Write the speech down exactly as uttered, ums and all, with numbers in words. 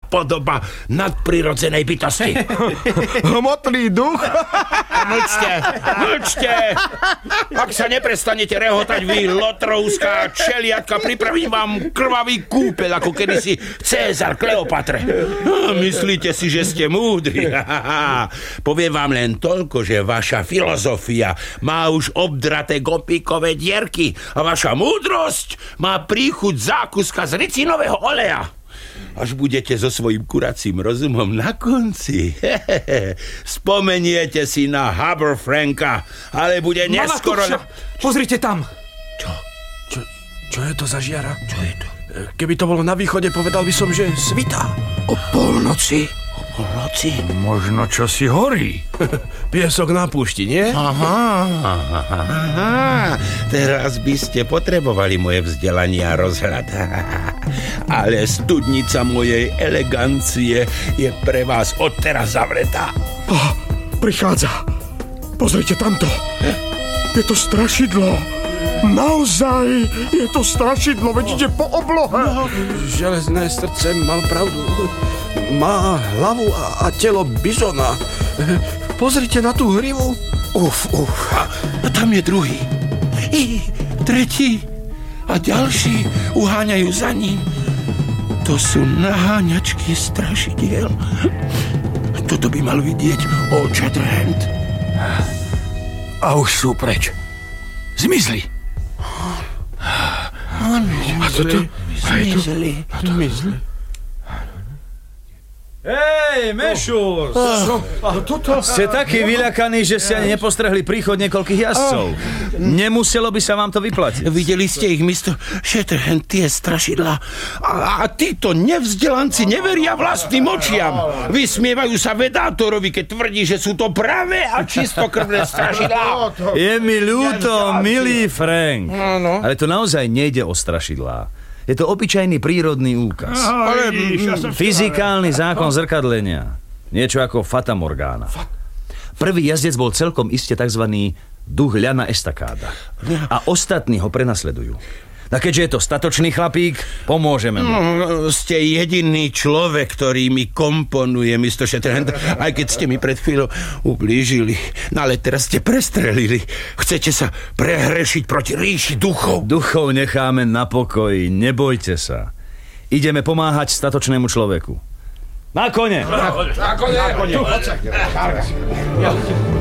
podoba nadprirodzenej bytosti. Hmotný duch? Mlčte, mlčte! Ak sa neprestanete rehotať vy, lotrovská čeliatka, pripravím vám krvavý kúpeľ, ako kedysi Cézar Kleopatre. Myslíte si, že ste múdri? Poviem vám len toľko, že vaša filozofia má už obdraté gopíkové dierky a vaša múdrosť má príchuť zákuska z ricinového oleja. Až budete so svojím kuracím rozumom na konci, hehehe, spomeniete si na Haberfranka, ale bude neskoro... Na... Pozrite tam! Čo? Čo? Čo je to za žiara? Čo je to? Keby to bolo na východe, povedal by som, že svitá. O polnoci? O polnoci? Možno čo si horí. Piesok na púšti, nie? Aha, aha, aha. Teraz by ste potrebovali moje vzdelanie a rozhľad. Ale studnica mojej elegancie je pre vás odteraz zavretá. Oh, prichádza. Pozrite tamto. Je to strašidlo. Naozaj je to strašidlo, veď ide po oblohe. No, železné srdce mal pravdu. Má hlavu a, a telo bizona. Pozrite na tú hrivu. Uf, uf. A, a tam je druhý. I tretí. A ďalší uháňajú za ním. To sú naháňačky strašidiel. Toto by mal vidieť Old Shatterhand. A už sú preč. Zmizli. Áno, a toto? zmizli. A to zmizli. Hej, Mešus! A toto? Ste takí vyľakaní, že ste ani nepostrehli príchod niekoľkých jazdcov. Nemuselo by sa vám to vyplatiť. Videli ste ich, mister Shatterhand, tie strašidlá. A, a títo nevzdelanci neveria vlastným očiam. Vysmievajú sa vedátorovi, keď tvrdí, že sú to pravé a čistokrvné strašidlá. Je mi ľúto, milý Frank. Ale to naozaj nejde o strašidlá. Je to obyčajný prírodný úkaz. Ale fyzikálny zákon zrkadlenia. Niečo ako Fata Morgana. Prvý jazdec bol celkom iste tzv. Duch Llana Estacada. A ostatní ho prenasledujú. A keďže je to statočný chlapík, pomôžeme mu. No, ste jediný človek, ktorý mi komponuje, mister Shatterhand, aj keď ste mi pred chvíľou ublížili. No ale teraz ste prestrelili. Chcete sa prehrešiť proti ríši duchov. Duchov necháme na pokoji, nebojte sa. Ideme pomáhať statočnému človeku. Na kone! Na kone! Na kone!